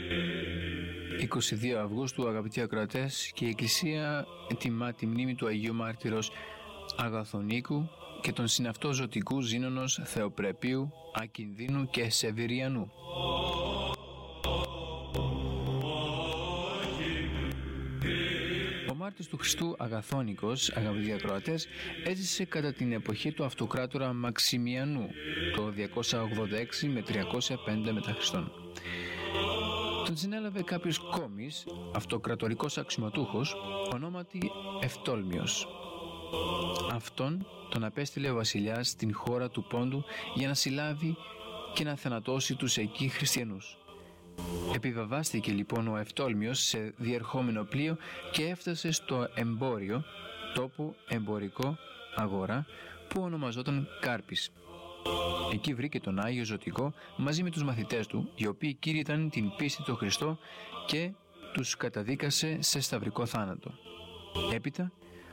22 Αυγούστου, αγαπητοί ακροατές, και η Εκκλησία τιμά τη μνήμη του Αγίου Μάρτυρος Αγαθονίκου και τον συναυτό ζωτικού Ζήνωνος Θεοπρεπίου, Ακινδύνου και Σεβηριανού. Ο μάρτυρς του Χριστού Αγαθόνικος, αγαπητοί ακροατές, έζησε κατά την εποχή του αυτοκράτορα Μαξιμιανού, το 286 με 305 μετά Χριστόν. Τον συνέλαβε κάποιος κόμις, αυτοκρατορικός αξιωματούχος, ονόματι Ευτόλμιος. Αυτόν τον απέστειλε ο βασιλιάς στην χώρα του Πόντου για να συλλάβει και να θανατώσει τους εκεί χριστιανούς. Επιβαβάστηκε λοιπόν ο Ευτόλμιος σε διερχόμενο πλοίο και έφτασε στο εμπόριο, τόπο εμπορικό, αγορά, που ονομαζόταν Κάρπης. Εκεί βρήκε τον Άγιο Ζωτικό μαζί με τους μαθητές του, οι οποίοι κήρυταν την πίστη του Χριστό και τους καταδίκασε σε σταυρικό θάνατο. Έπειτα,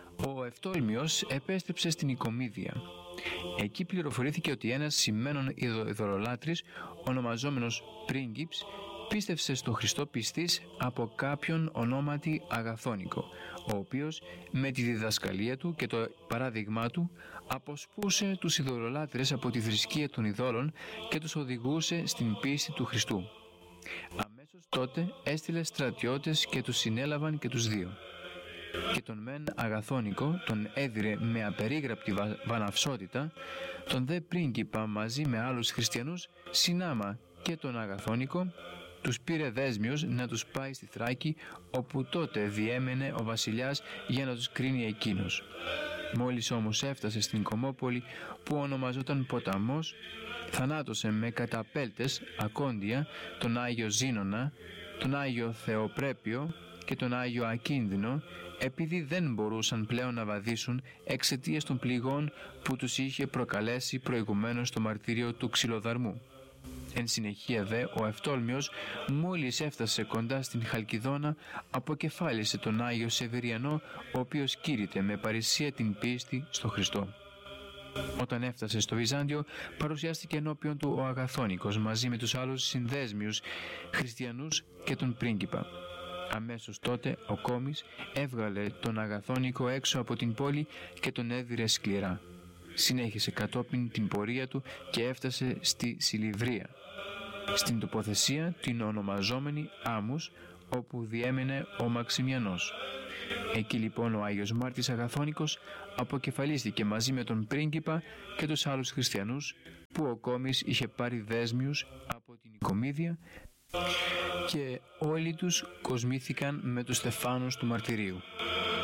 ο Ευτόλμιος επέστρεψε στην Οικομίδια. Εκεί πληροφορήθηκε ότι ένας σημαίνον ειδωλολάτρης, ονομαζόμενος Πρίγκιπς, πίστευσε στο Χριστό πιστής από κάποιον ονόματι Αγαθόνικο, ο οποίος με τη διδασκαλία του και το παράδειγμά του αποσπούσε τους ειδωλολάτρες από τη θρησκεία των ειδόλων και τους οδηγούσε στην πίστη του Χριστού. Αμέσως τότε έστειλε στρατιώτες και τους συνέλαβαν και τους δύο. Και τον μεν Αγαθόνικο τον έδιρε με απερίγραπτη βαναυσότητα, τον δε πρίγκιπα μαζί με άλλους χριστιανούς συνάμα και τον Αγαθόνικο τους πήρε δέσμιος να τους πάει στη Θράκη, όπου τότε διέμενε ο βασιλιάς για να τους κρίνει εκείνος. Μόλις όμως έφτασε στην Κομόπολη, που ονομαζόταν Ποταμός, θανάτωσε με καταπέλτες ακόντια τον Άγιο Ζήνονα, τον Άγιο Θεοπρέπιο και τον Άγιο Ακίνδυνο, επειδή δεν μπορούσαν πλέον να βαδίσουν εξαιτίας των πληγών που τους είχε προκαλέσει προηγουμένως το μαρτύριο του Ξυλοδαρμού. Εν συνεχεία δε, ο Ευτόλμιος, μόλις έφτασε κοντά στην Χαλκιδόνα, αποκεφάλισε τον Άγιο Σεβηριανό, ο οποίος κήρυτε με παρησία την πίστη στο Χριστό. Όταν έφτασε στο Βυζάντιο, παρουσιάστηκε ενώπιον του ο Αγαθόνικος μαζί με τους άλλους συνδέσμιους χριστιανούς και τον πρίγκιπα. Αμέσως τότε ο κόμις έβγαλε τον Αγαθόνικο έξω από την πόλη και τον έδιρε σκληρά. Συνέχισε κατόπιν την πορεία του και έφτασε στη Σιλιβρία, στην τοποθεσία την ονομαζόμενη Άμμους, όπου διέμενε ο Μαξιμιανός. Εκεί λοιπόν ο Άγιος Μάρτυρς Αγαθόνικος αποκεφαλίστηκε μαζί με τον πρίγκιπα και τους άλλους χριστιανούς, που ο κόμις είχε πάρει δέσμιους από την Οικομίδια, και όλοι τους κοσμήθηκαν με τους στεφάνους του μαρτυρίου.